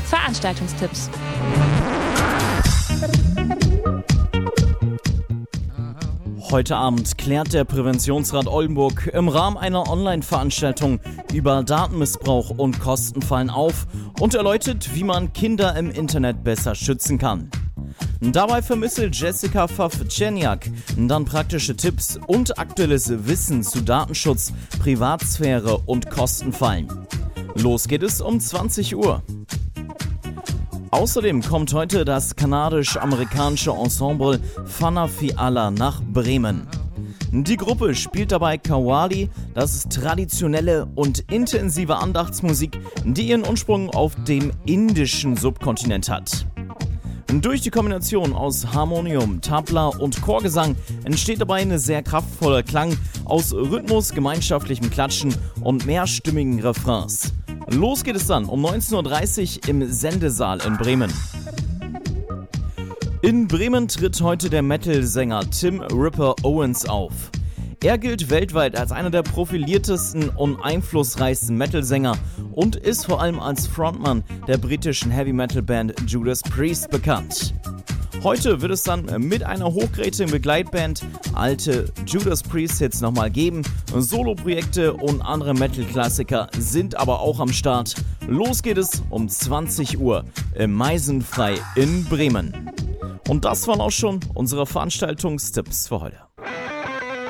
Veranstaltungstipps. Heute Abend klärt der Präventionsrat Oldenburg im Rahmen einer Online-Veranstaltung über Datenmissbrauch und Kostenfallen auf und erläutert, wie man Kinder im Internet besser schützen kann. Dabei vermittelt Jessica Pfaff-Czerniak dann praktische Tipps und aktuelles Wissen zu Datenschutz, Privatsphäre und Kostenfallen. Los geht es um 20 Uhr. Außerdem kommt heute das kanadisch-amerikanische Ensemble Fana Fiala nach Bremen. Die Gruppe spielt dabei Qawwali, das ist traditionelle und intensive Andachtsmusik, die ihren Ursprung auf dem indischen Subkontinent hat. Durch die Kombination aus Harmonium, Tabla und Chorgesang entsteht dabei ein sehr kraftvoller Klang aus Rhythmus, gemeinschaftlichem Klatschen und mehrstimmigen Refrains. Los geht es dann um 19.30 Uhr im Sendesaal in Bremen. In Bremen tritt heute der Metal-Sänger Tim Ripper Owens auf. Er gilt weltweit als einer der profiliertesten und einflussreichsten Metal-Sänger und ist vor allem als Frontmann der britischen Heavy-Metal-Band Judas Priest bekannt. Heute wird es dann mit einer hochkarätigen Begleitband alte Judas Priest-Hits nochmal geben. Soloprojekte und andere Metal-Klassiker sind aber auch am Start. Los geht es um 20 Uhr im Meisenfrei in Bremen. Und das waren auch schon unsere Veranstaltungstipps für heute.